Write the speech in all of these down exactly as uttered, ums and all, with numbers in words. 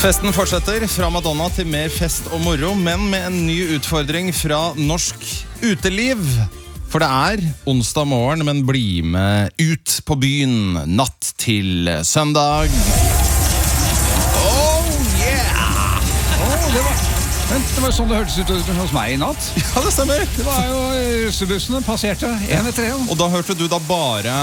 Festen fortsetter fra Madonna til mer fest og moro, men med en ny utfordring fra norsk uteliv. For det er onsdag morgen, men bli med ut på byen natt til søndag. Oh yeah! Oh, det var... Vent, det var sånn det hørtes ut hos meg i natt. Ja, det stemmer. Det var jo russebussene passerte en etter en. Og da hørte du da bare...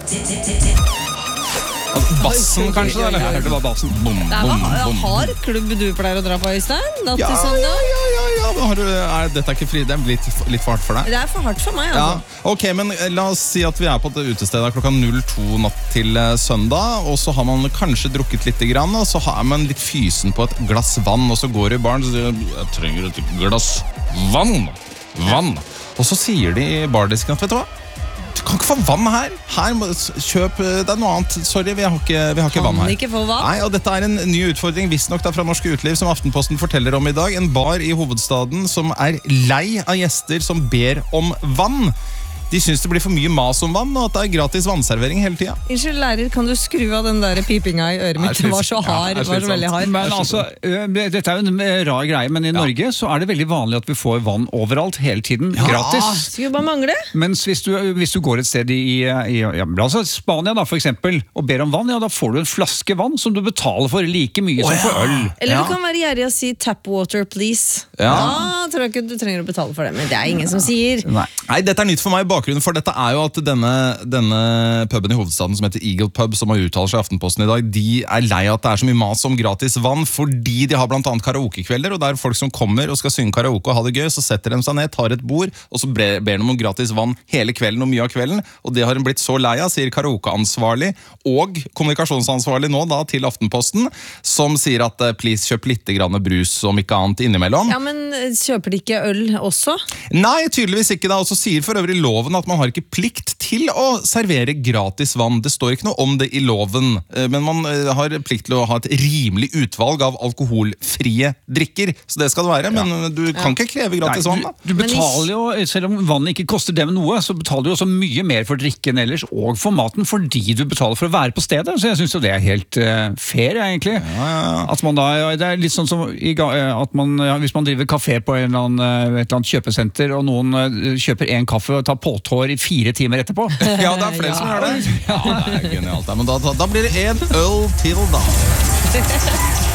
Bassen kanskje, eller? Jeg hørte bare bassen. Bom, Det er bom, hva bom. har klubb du pleier å dra på, Øystein? Natt Ja, til ja, søndag? ja, ja, ja. Men Har du, er, dette er ikke fri, det er litt, litt for hardt for deg. Det er for hardt for meg, Ja, altså. ok, men la oss si at vi er på et utested klokka null to natt til eh, søndag, og så har man kanskje drukket litt grann, og så har man litt fysen på et glass vann, og så går det i baren og sier, jeg trenger et glass vann, vann. Og så sier de i bardisken at, vet du hva? Du kan ikke få vann her. Her må, kjøp, det er noe annet. Sorry, vi har ikke, vi har ikke vann her. Kan ikke få vann? Nei, og dette er en ny utfordring, visstnok da fra Norsk Uteliv, som Aftenposten forteller om i dag. En bar i hovedstaden som er lei av gjester som ber om vann. De synes det blir for mye mas om vann, og at det er gratis vannservering hele tiden. Unnskyld, lærer, kan du skru av den der pipinga i øret mitt? Det var så hard, Ja, det var så veldig hard. Men altså, ø, dette er jo en rar greie, men i Norge så er det veldig vanlig at vi får vann overalt, hele tiden, gratis. Skulle bare mangle. Mens hvis du, hvis du går et sted i, i ja, altså Spania da, for eksempel, og ber om vann, ja, da får du en flaske vann som du betaler for like mye Å, som for ja. øl. Eller Ja. du kan være gjerrig og si tap water, please. Ja. Da tror jeg ikke du trenger å betale for det, men det er ingen som sier. Nei. Nei, dette er nytt for meg. Bakgrunnen for dette er jo at denne, denne puben i hovedstaden som heter Eagle Pub, som har uttalt seg i Aftenposten i dag, de er lei at det er så mye mas om gratis vann, fordi de har blant annet karaokekvelder, og der folk som kommer og skal synge karaoke og ha det gøy, så setter de seg ned, tar et bord, og så ber de om gratis vann hele kvelden og mye av kvelden, og det har de blitt så lei av, sier karaokeansvarlig og kommunikasjonsansvarlig nå da til Aftenposten, som sier at eh, please kjøp litt grann brus om ikke annet innimellom. Ja, men kjøper de ikke øl også? Nei, tydeligvis ikke da, og så sier for øvrig loven at man har ikke plikt til å servere gratis vann. Det står ikke noe om det i loven, eh, men man eh, har plikt til å ha et rimelig utvalg av alkoholfrie drikker, så det skal det være, men du kan ikke kreve gratis Nei, vann da. du, du betaler jo, selv om vannet ikke koster dem noe, så betaler du også mye mer for drikken ellers, og for maten, fordi du betaler for å være på stedet, så jeg synes jo det er helt uh, fair, egentlig. Ja, ja, ja. At man da, ja, det er litt sånn som i, ga- eh, at man, ja, hvis man driver kafé på en eller annen, eh, et eller annet kjøpesenter, og noen eh, kjøper en kaffe og tar påtår i fire timer etterpå. Ja, det er flere som gjør det. Ja, det er genialt. Men da, da, da blir det en øl til da.